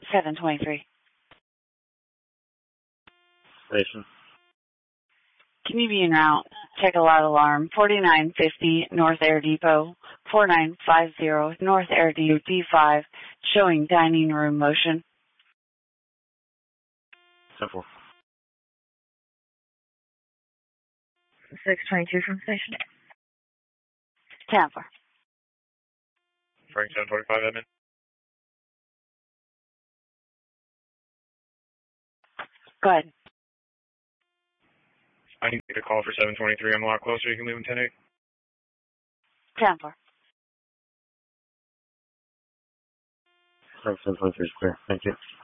723. Station. Can you be en route? Check a loud alarm. 4950 North Air Depot. 4950 North Air Depot D5. Showing dining room motion. 10-4. 622 from station. 10-4. Frank 745 admin. Go ahead. I can take a call for 723. I'm a lot closer. You can leave in 10-8. 10-4. Frank 723 is clear. Thank you.